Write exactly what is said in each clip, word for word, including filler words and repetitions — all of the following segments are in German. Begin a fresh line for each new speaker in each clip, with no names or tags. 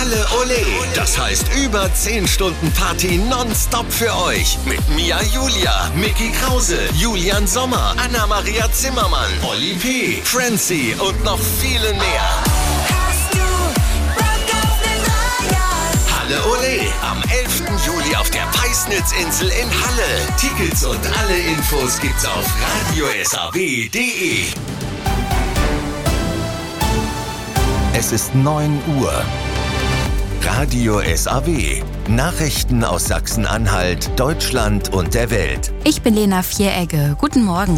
Halle Ole. Das heißt über zehn Stunden Party nonstop für euch. Mit Mia Julia, Micky Krause, Julian Sommer, Anna-Maria Zimmermann, Oli P., Francie und noch viele mehr. Halle Ole am elften Juli auf der Peisnitzinsel in Halle. Tickets und alle Infos gibt's auf radio s a w punkt d e. Es ist neun Uhr. Radio S A W. Nachrichten aus Sachsen-Anhalt, Deutschland und der Welt.
Ich bin Lena Vieregge. Guten Morgen.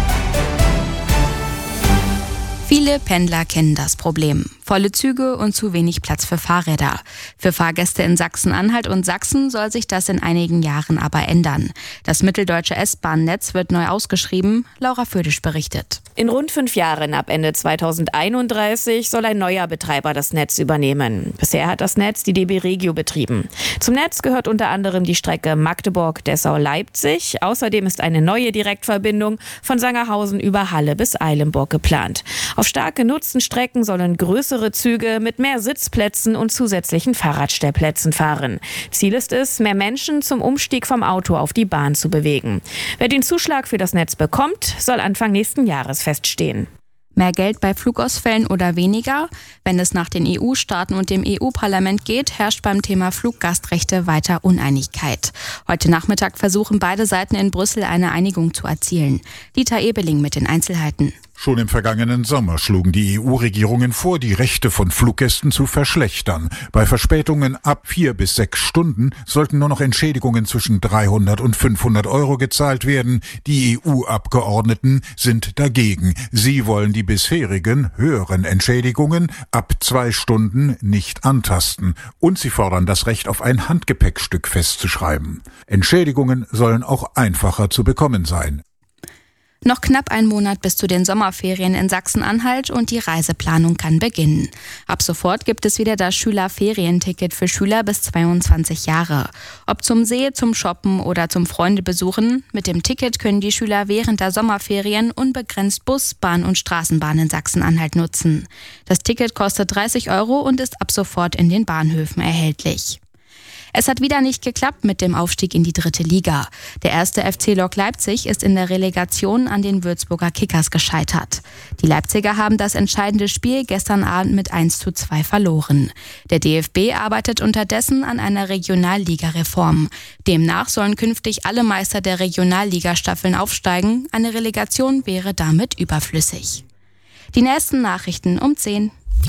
Viele Pendler kennen das Problem. Volle Züge und zu wenig Platz für Fahrräder. Für Fahrgäste in Sachsen-Anhalt und Sachsen soll sich das in einigen Jahren aber ändern. Das mitteldeutsche S-Bahn-Netz wird neu ausgeschrieben. Laura Födisch berichtet.
In rund fünf Jahren, ab Ende zweitausendeinunddreißig, soll ein neuer Betreiber das Netz übernehmen. Bisher hat das Netz die D B Regio betrieben. Zum Netz gehört unter anderem die Strecke Magdeburg-Dessau-Leipzig. Außerdem ist eine neue Direktverbindung von Sangerhausen über Halle bis Eilenburg geplant. Auf stark genutzten Strecken sollen größere Züge mit mehr Sitzplätzen und zusätzlichen Fahrradstellplätzen fahren. Ziel ist es, mehr Menschen zum Umstieg vom Auto auf die Bahn zu bewegen. Wer den Zuschlag für das Netz bekommt, soll Anfang nächsten Jahres feststehen.
Mehr Geld bei Flugausfällen oder weniger? Wenn es nach den E U-Staaten und dem E U-Parlament geht, herrscht beim Thema Fluggastrechte weiter Uneinigkeit. Heute Nachmittag versuchen beide Seiten in Brüssel eine Einigung zu erzielen. Dieter Ebeling mit den Einzelheiten.
Schon im vergangenen Sommer schlugen die E U-Regierungen vor, die Rechte von Fluggästen zu verschlechtern. Bei Verspätungen ab vier bis sechs Stunden sollten nur noch Entschädigungen zwischen dreihundert und fünfhundert Euro gezahlt werden. Die E U-Abgeordneten sind dagegen. Sie wollen die bisherigen höheren Entschädigungen ab zwei Stunden nicht antasten. Und sie fordern das Recht auf ein Handgepäckstück festzuschreiben. Entschädigungen sollen auch einfacher zu bekommen sein.
Noch knapp ein Monat bis zu den Sommerferien in Sachsen-Anhalt und die Reiseplanung kann beginnen. Ab sofort gibt es wieder das Schülerferienticket für Schüler bis zweiundzwanzig Jahre. Ob zum See, zum Shoppen oder zum Freundebesuchen, mit dem Ticket können die Schüler während der Sommerferien unbegrenzt Bus, Bahn und Straßenbahn in Sachsen-Anhalt nutzen. Das Ticket kostet dreißig Euro und ist ab sofort in den Bahnhöfen erhältlich. Es hat wieder nicht geklappt mit dem Aufstieg in die dritte Liga. Der erste F C Lok Leipzig ist in der Relegation an den Würzburger Kickers gescheitert. Die Leipziger haben das entscheidende Spiel gestern Abend mit eins zu zwei verloren. Der D F B arbeitet unterdessen an einer Regionalliga-Reform. Demnach sollen künftig alle Meister der Regionalligastaffeln aufsteigen. Eine Relegation wäre damit überflüssig. Die nächsten Nachrichten um zehn.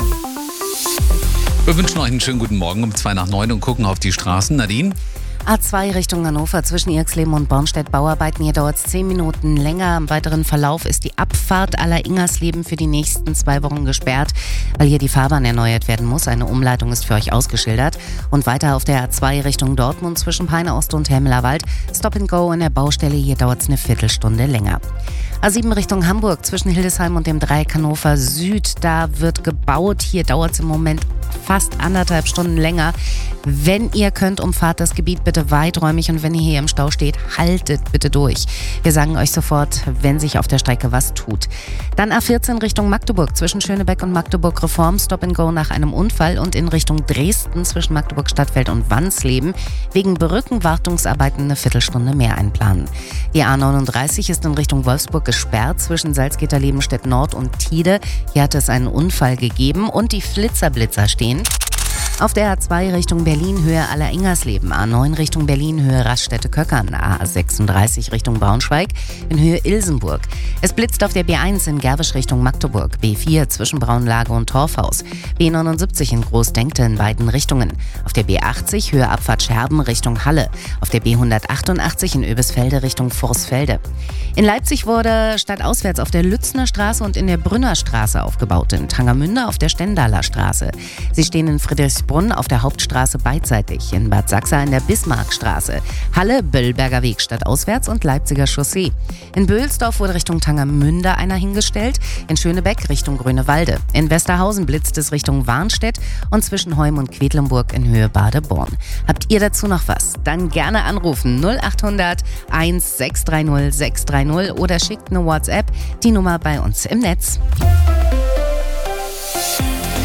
Wir wünschen euch einen schönen guten Morgen um zwei nach neun und gucken auf die Straßen. Nadine?
A zwei Richtung Hannover zwischen Irxleben und Bornstedt Bauarbeiten. Hier dauert es zehn Minuten länger. Im weiteren Verlauf ist die Abfahrt aller Ingersleben für die nächsten zwei Wochen gesperrt, weil hier die Fahrbahn erneuert werden muss. Eine Umleitung ist für euch ausgeschildert. Und weiter auf der A zwei Richtung Dortmund zwischen Peine Ost und Hemmelerwald. Stop and Go in der Baustelle. Hier dauert es eine Viertelstunde länger. A sieben Richtung Hamburg zwischen Hildesheim und dem Dreieck Hannover Süd. Da wird gebaut. Hier dauert es im Moment fast anderthalb Stunden länger. Wenn ihr könnt, umfahrt das Gebiet bitte weiträumig und wenn ihr hier im Stau steht, haltet bitte durch. Wir sagen euch sofort, wenn sich auf der Strecke was tut. Dann A vierzehn Richtung Magdeburg zwischen Schönebeck und Magdeburg Reform, Stop and Go nach einem Unfall und in Richtung Dresden zwischen Magdeburg Stadtfeld und Wansleben wegen Brückenwartungsarbeiten eine Viertelstunde mehr einplanen. Die A neununddreißig ist in Richtung Wolfsburg gesperrt zwischen Salzgitter, Lebenstedt Nord und Thiede. Hier hat es einen Unfall gegeben und die Flitzerblitzer stehen. Auf der A zwei Richtung Berlin Höhe Aller-Ingersleben, A neun Richtung Berlin Höhe Raststätte-Köckern, A sechsunddreißig Richtung Braunschweig in Höhe Ilsenburg. Es blitzt auf der B eins in Gerwisch Richtung Magdeburg, B vier zwischen Braunlage und Torfhaus, B neunundsiebzig in Großdenkte in beiden Richtungen, auf der B achtzig Höhe Abfahrt Scherben Richtung Halle, auf der B hundertachtundachtzig in Öbisfelde Richtung Vorsfelde. In Leipzig wurde stadtauswärts auf der Lützner Straße und in der Brünner Straße aufgebaut, in Tangermünde auf der Stendaler Straße. Sie stehen in Friedrichsbrunn auf der Hauptstraße beidseitig, in Bad Sachsa in der Bismarckstraße, Halle, Böllberger Weg stadtauswärts und Leipziger Chaussee. In Böhlsdorf wurde Richtung Tangermünde einer hingestellt, in Schönebeck Richtung Grünewalde. In Westerhausen blitzt es Richtung Warnstedt und zwischen Heum und Quedlinburg in Höhe Badeborn. Habt ihr dazu noch was? Dann gerne anrufen null achthundert eins sechs drei null sechs drei null oder schickt eine WhatsApp, die Nummer bei uns im Netz.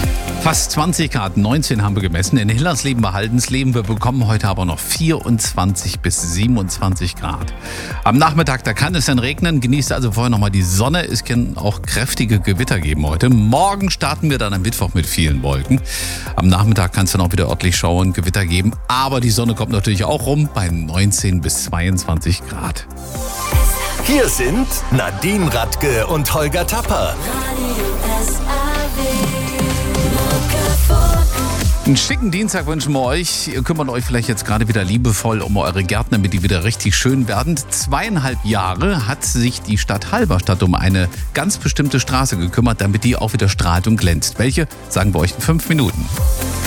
Fast zwanzig Grad, neunzehn haben wir gemessen. In Hillersleben bei Haldensleben. Wir bekommen heute aber noch vierundzwanzig bis siebenundzwanzig Grad. Am Nachmittag, da kann es dann regnen. Genießt also vorher nochmal die Sonne. Es kann auch kräftige Gewitter geben heute. Morgen starten wir dann am Mittwoch mit vielen Wolken. Am Nachmittag kann es dann auch wieder örtlich Schauern, Gewitter geben. Aber die Sonne kommt natürlich auch rum bei neunzehn bis zweiundzwanzig Grad.
Hier sind Nadine Radke und Holger Tapper.
Einen schicken Dienstag wünschen wir euch. Ihr kümmert euch vielleicht jetzt gerade wieder liebevoll um eure Gärten, damit die wieder richtig schön werden. Zweieinhalb Jahre hat sich die Stadt Halberstadt um eine ganz bestimmte Straße gekümmert, damit die auch wieder strahlt und glänzt. Welche? Sagen wir euch in fünf Minuten.